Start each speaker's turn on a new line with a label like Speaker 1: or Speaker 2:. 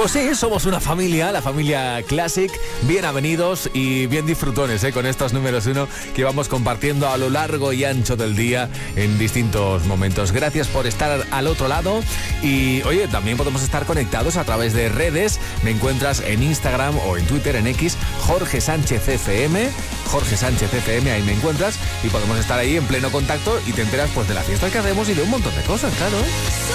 Speaker 1: Pues sí, somos una familia, la familia Classic. Bienvenidos y bien disfrutones con estos números 1 que vamos compartiendo a lo largo y ancho del día en distintos momentos. Gracias por estar al otro lado. Y oye, también podemos estar conectados a través de redes. Me encuentras en Instagram o en Twitter, en X, Jorge Sánchez FM. Jorge Sánchez FM, ahí me encuentras. Y podemos estar ahí en pleno contacto y te enteras pues de la fiesta que hacemos y de un montón de cosas, claro.